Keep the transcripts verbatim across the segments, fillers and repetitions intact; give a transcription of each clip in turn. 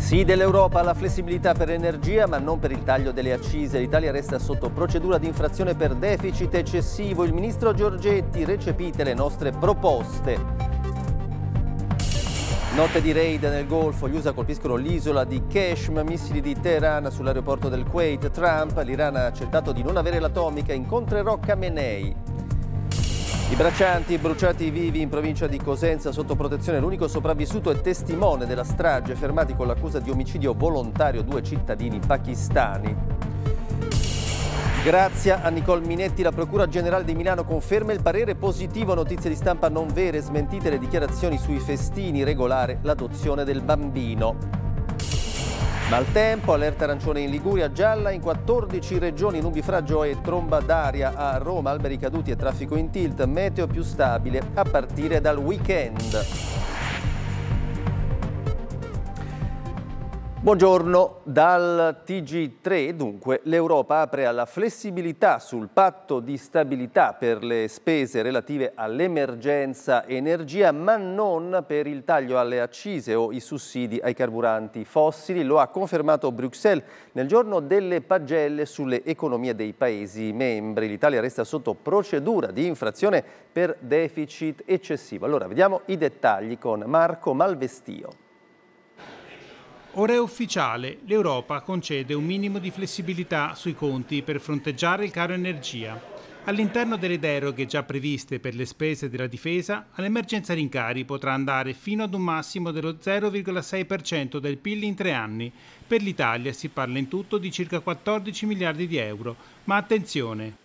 Sì dell'Europa alla flessibilità per l'energia, ma non per il taglio delle accise. L'Italia resta sotto procedura di infrazione per deficit eccessivo. Il ministro Giorgetti: recepite le nostre proposte. Notte di raid nel Golfo, gli U S A colpiscono l'isola di Qeshm, missili di Teheran sull'aeroporto del Kuwait. Trump: l'Iran ha accettato di non avere l'atomica, incontrerò Khamenei. I braccianti bruciati vivi in provincia di Cosenza sotto protezione, l'unico sopravvissuto e testimone della strage, fermati con l'accusa di omicidio volontario due cittadini pakistani. Grazie a Nicole Minetti, la Procura Generale di Milano conferma il parere positivo, notizie di stampa non vere, smentite le dichiarazioni sui festini, regolare l'adozione del bambino. Maltempo, allerta arancione in Liguria, gialla in quattordici regioni, nubifragio e tromba d'aria a Roma, alberi caduti e traffico in tilt, meteo più stabile a partire dal weekend. Buongiorno, dal T G tre dunque l'Europa apre alla flessibilità sul patto di stabilità per le spese relative all'emergenza energia, ma non per il taglio alle accise o i sussidi ai carburanti fossili. Lo ha confermato Bruxelles nel giorno delle pagelle sulle economie dei Paesi membri. L'Italia resta sotto procedura di infrazione per deficit eccessivo. Allora vediamo i dettagli con Marco Malvestio. Ora è ufficiale, l'Europa concede un minimo di flessibilità sui conti per fronteggiare il caro energia. All'interno delle deroghe già previste per le spese della difesa, all'emergenza rincari potrà andare fino ad un massimo dello zero virgola sei per cento del P I L in tre anni. Per l'Italia si parla in tutto di circa quattordici miliardi di euro. Ma attenzione,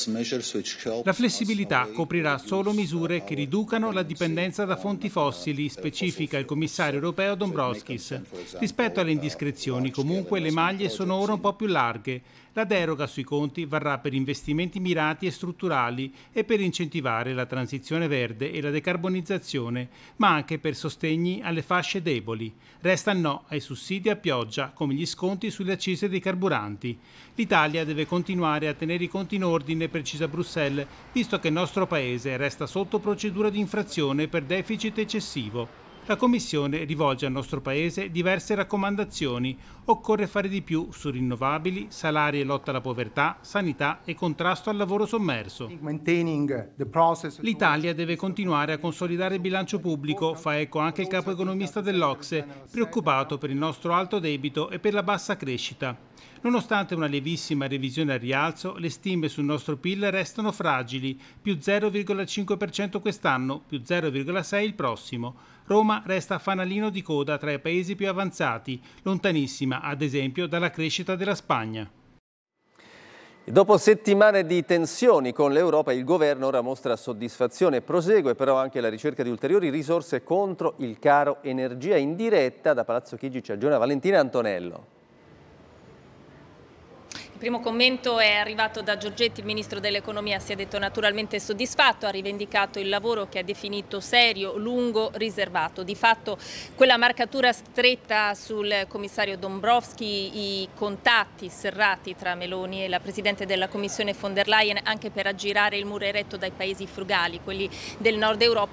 la flessibilità coprirà solo misure che riducano la dipendenza da fonti fossili, specifica il commissario europeo Dombrovskis. Rispetto alle indiscrezioni, comunque, le maglie sono ora un po' più larghe. La deroga sui conti varrà per investimenti mirati e strutturali e per incentivare la transizione verde e la decarbonizzazione, ma anche per sostegni alle fasce deboli. Resta no ai sussidi a pioggia, come gli sconti sulle accise dei carburanti. L'Italia deve continuare a tenere i conti in ordine, precisa Bruxelles, visto che il nostro Paese resta sotto procedura di infrazione per deficit eccessivo. La Commissione rivolge al nostro Paese diverse raccomandazioni. Occorre fare di più su rinnovabili, salari e lotta alla povertà, sanità e contrasto al lavoro sommerso. L'Italia deve continuare a consolidare il bilancio pubblico, fa eco anche il capo economista dell'Ocse, preoccupato per il nostro alto debito e per la bassa crescita. Nonostante una lievissima revisione al rialzo, le stime sul nostro P I L restano fragili, più zero virgola cinque per cento quest'anno, più zero virgola sei per cento il prossimo. Roma resta fanalino di coda tra i paesi più avanzati, lontanissima ad esempio dalla crescita della Spagna. Dopo settimane di tensioni con l'Europa, il governo ora mostra soddisfazione, prosegue però anche la ricerca di ulteriori risorse contro il caro energia. In diretta da Palazzo Chigi ci aggiorna Valentina Antonello. Il primo commento è arrivato da Giorgetti, il ministro dell'economia si è detto naturalmente soddisfatto, ha rivendicato il lavoro che ha definito serio, lungo, riservato. Di fatto quella marcatura stretta sul commissario Dombrovskis, i contatti serrati tra Meloni e la Presidente della Commissione von der Leyen anche per aggirare il muro eretto dai paesi frugali, quelli del nord Europa,